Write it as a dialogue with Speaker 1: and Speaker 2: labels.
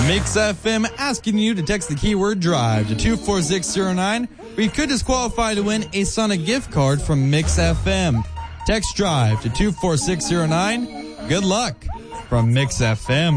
Speaker 1: Mix FM asking you to text the keyword drive to 24609, where you could just qualify to win a Sonic gift card from Mix FM. Text drive to 24609. Good luck from Mix FM.